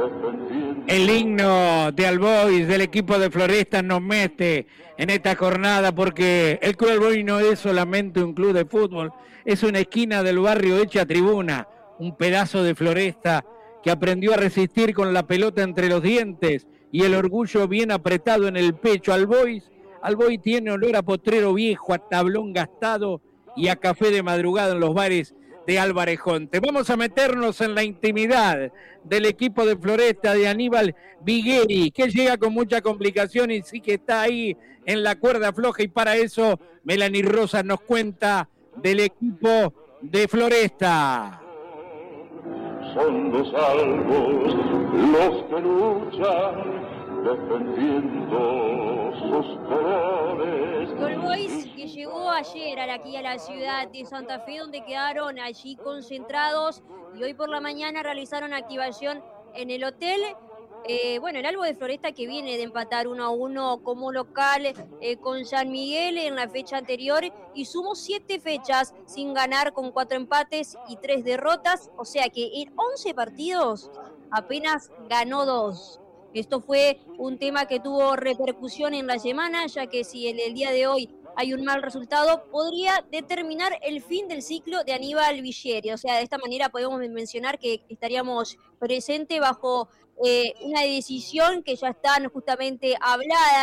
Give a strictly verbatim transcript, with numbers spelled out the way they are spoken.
El himno de Albois del equipo de Floresta nos mete en esta jornada porque el Club Albois no es solamente un club de fútbol, es una esquina del barrio hecha tribuna, un pedazo de Floresta que aprendió a resistir con la pelota entre los dientes y el orgullo bien apretado en el pecho. Albois, Albois tiene olor a potrero viejo, a tablón gastado y a café de madrugada en los bares de Álvarez Jonte. Vamos a meternos en la intimidad del equipo de Floresta de Aníbal Vigueri, que llega con mucha complicación y sí que está ahí en la cuerda floja, y para eso Melanie Rosa nos cuenta del equipo de Floresta. Son los albos los que luchan defendiendo sus colores. Albois que llegó ayer aquí a la ciudad de Santa Fe, donde quedaron allí concentrados y hoy por la mañana realizaron activación en el hotel. Eh, bueno, el Albo de Floresta que viene de empatar uno a uno como local eh, con San Miguel en la fecha anterior y sumó siete fechas sin ganar, con cuatro empates y tres derrotas, o sea que en once partidos apenas ganó dos. Esto fue un tema que tuvo repercusión en la semana, ya que si en el día de hoy hay un mal resultado, podría determinar el fin del ciclo de Aníbal Vigueri. O sea, de esta manera podemos mencionar que estaríamos presentes bajo eh, una decisión que ya está justamente hablada